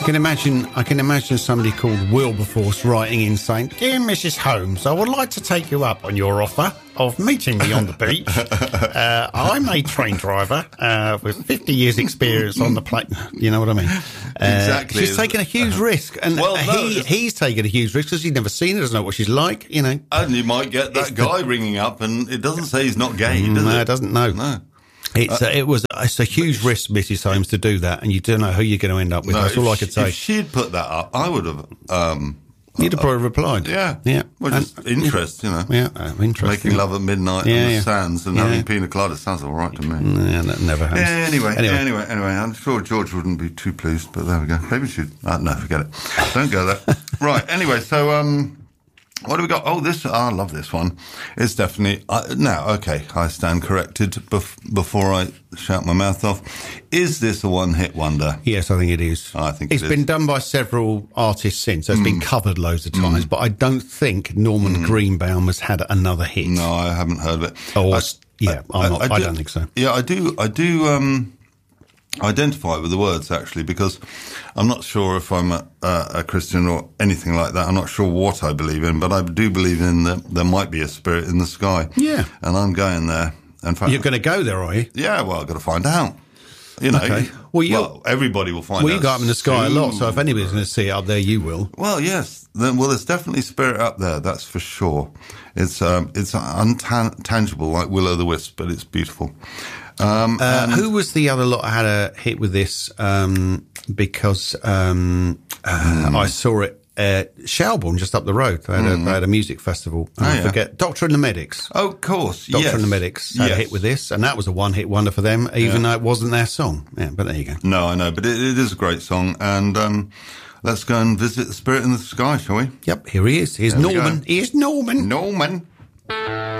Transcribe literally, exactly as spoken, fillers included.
I can imagine I can imagine somebody called Wilberforce writing in saying, "Dear Missus Holmes, I would like to take you up on your offer of meeting me on the beach. Uh, I'm a train driver uh, with fifty years experience on the plane." You know what I mean? Uh, Exactly. She's taking a huge risk. And Well, no, he, it's- he's taking a huge risk because he's never seen her, doesn't know what she's like, you know. And you might get that guy ringing up, and it doesn't say he's not gay, does no, it? it doesn't know. No. It's, uh, it was it's a huge risk, Missus Holmes, to do that, and you don't know who you're going to end up with. No, That's all if I could she- say. If she'd put that up, I would have. Um, You'd have probably replied. yeah, Yeah. Well, just And- interest, you know. Yeah, uh, interest. Making love at midnight Yeah, on the yeah. sands and Yeah. having pina colada sounds all right to me. Yeah, that never happens. Yeah, anyway, Anyway. anyway, anyway, I'm sure George wouldn't be too pleased, but there we go. Maybe we should. Uh, no, forget it. Don't go there. Right. Anyway, so um, what do we got? Oh, this. I love this one. It's definitely uh, now. Okay, I stand corrected bef- before I shout my mouth off. Is this a one-hit wonder? Yes, I think it is. I think it's it been is. done by several artists since. So it's been covered loads of times, but I don't think Norman Greenbaum has had another hit. No, I haven't heard of it. Or, I, yeah, I'm not, I, do- don't think so. Yeah, I do. I do um, identify with the words actually, because I'm not sure if I'm a, a, a Christian or anything like that. I'm not sure what I believe in, but I do believe in that there might be a spirit in the sky. Yeah. and I'm going there. In fact, You're going to go there, are you? yeah. Well, I've got to find out. You know, Okay. Well, you- everybody will find Well, out. you go up in the sky a lot, so if soon. anybody's going to see it up there, you will. Well, yes. Then, well, there's definitely spirit up there. That's for sure. It's um, it's untangible, like will o' the wisp, but it's beautiful. Um, Uh, who was the other lot I had a hit with this? Um, because um, uh, Hmm. I saw it at Shelbourne, just up the road. They had, a, they had a music festival. And Oh, I yeah. forget. Doctor and the Medics. oh, of course. Doctor yes. and the Medics had yes. a hit with this, and that was a one-hit wonder for them, even Yeah. though it wasn't their song. Yeah, but there you go. No, I know, but it, it is a great song. And um, let's go and visit the spirit in the sky, shall we? Yep, here he is. Here's There we Norman. go. Here's Norman. Norman.